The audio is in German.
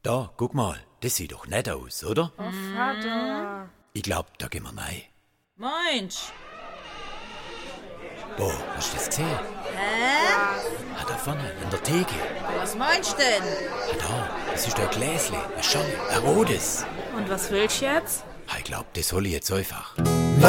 Da, guck mal, das sieht doch nett aus, oder? Oh, Vater. Ich glaub, da gehen wir rein. Mensch. Boah, hast du das gesehen? Hä? Da vorne, in der Theke. Was meinst du denn? Da, das ist ein Gläschen, ein rotes. Und was willst du jetzt? Ich glaub, das hol ich jetzt einfach.